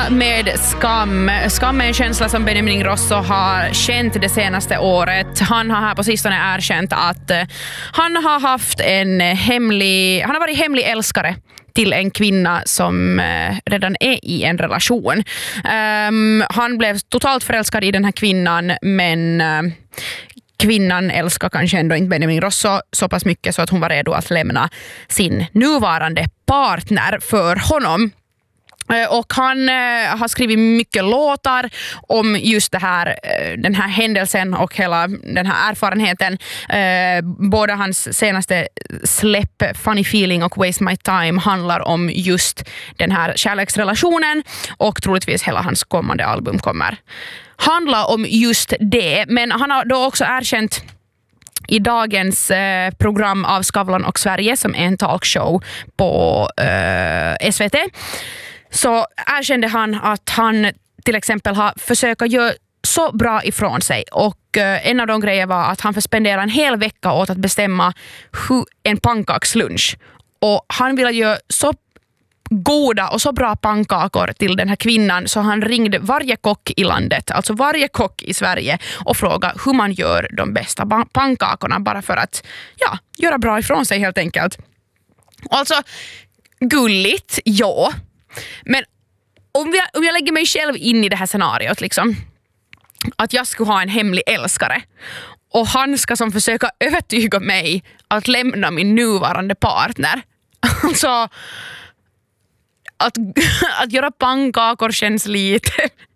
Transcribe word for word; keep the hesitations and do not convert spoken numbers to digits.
med skam. Skam är en känsla som Benjamin Ingrosso har känt det senaste året. Han har här på sistone erkänt att han har haft en hemlig, han har varit hemlig älskare till en kvinna som redan är i en relation. Um, han blev totalt förälskad i den här kvinnan, men uh, kvinnan älskar kanske ändå inte Benjamin Ingrosso så pass mycket så att hon var redo att lämna sin nuvarande partner för honom. Och han eh, har skrivit mycket låtar om just det här, eh, den här händelsen och hela den här erfarenheten. Eh, både hans senaste släpp Funny Feeling och Waste My Time handlar om just den här kärleksrelationen, och troligtvis hela hans kommande album kommer handla om just det. Men han har då också erkänt i dagens eh, program av Skavlan och Sverige, som är en talkshow på eh, S V T, så erkände han att han till exempel har försökt göra så bra ifrån sig, och eh, en av de grejer var att han får spendera en hel vecka åt att bestämma hur en pannkakslunch, och han ville göra så goda och så bra pannkakor till den här kvinnan så han ringde varje kock i landet, alltså varje kock i Sverige, och frågade hur man gör de bästa pannkakorna, bara för att ja, göra bra ifrån sig helt enkelt. Alltså gulligt, ja. Men om jag, om jag lägger mig själv in i det här scenariot, liksom, att jag skulle ha en hemlig älskare och han ska som försöka övertyga mig att lämna min nuvarande partner. Alltså, att, att göra pannkakor känns lite,